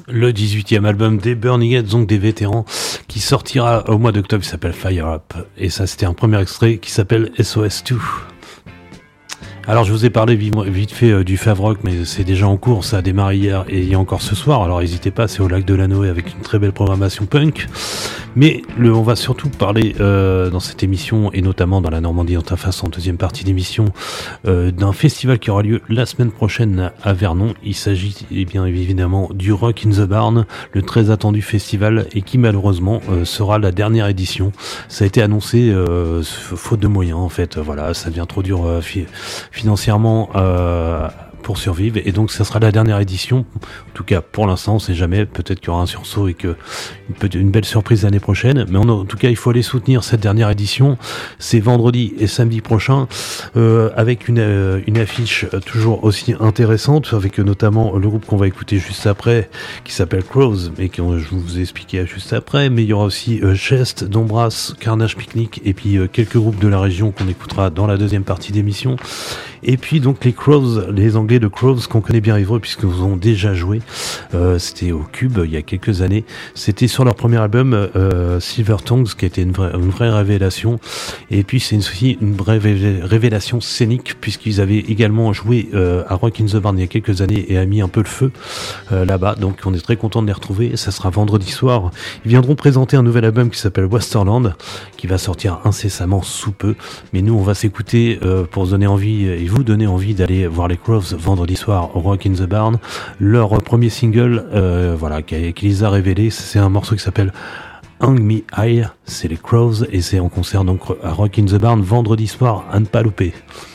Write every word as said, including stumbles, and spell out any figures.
Le dix-huitième album des Burning Heads, donc des vétérans, qui sortira au mois d'octobre, qui s'appelle Fire Up. Et ça, c'était un premier extrait qui s'appelle S O S deux. Alors je vous ai parlé vite fait euh, du Favrock, mais c'est déjà en cours, ça a démarré hier et il y a encore ce soir, alors n'hésitez pas, c'est au Lac de Lannoy avec une très belle programmation punk. Mais le, on va surtout parler euh, dans cette émission, et notamment dans la Normandie Interface en deuxième partie d'émission, euh, d'un festival qui aura lieu la semaine prochaine à Vernon. Il s'agit eh bien évidemment du Rock in the Barn, le très attendu festival, et qui malheureusement euh, sera la dernière édition. Ça a été annoncé euh, faute de moyens en fait, voilà, ça devient trop dur euh, fi- financièrement euh, pour survivre, et donc ça sera la dernière édition. En tout cas pour l'instant, on sait jamais, peut-être qu'il y aura un sursaut et que une, une belle surprise l'année prochaine, mais on, en tout cas il faut aller soutenir cette dernière édition. C'est vendredi et samedi prochain, euh, avec une, euh, une affiche toujours aussi intéressante, avec notamment le groupe qu'on va écouter juste après, qui s'appelle Crows, et que je vous ai expliqué juste après, mais il y aura aussi euh, Chest, Dombras, Carnage Picnic, et puis euh, quelques groupes de la région qu'on écoutera dans la deuxième partie d'émission. Et puis donc les Crows, les Anglais de Crows, qu'on connaît bien Évreux puisqu'ils nous ont déjà joué, euh, c'était au Cube il y a quelques années, c'était sur leur premier album euh, Silver Tongues, qui a été une vraie, une vraie révélation, et puis c'est aussi une vraie révélation scénique puisqu'ils avaient également joué euh, à Rock in the Barn il y a quelques années et a mis un peu le feu euh, là-bas, donc on est très content de les retrouver. Ça sera vendredi soir, ils viendront présenter un nouvel album qui s'appelle Westerland, qui va sortir incessamment sous peu, mais nous on va s'écouter euh, pour donner envie et vous donner envie d'aller voir les Crows vendredi soir au Rock in the Barn. Leur premier single, euh, voilà, qui, qui les a révélés, c'est un morceau qui s'appelle Hang Me High, c'est les Crows, et c'est en concert donc à Rock in the Barn vendredi soir, à ne pas louper.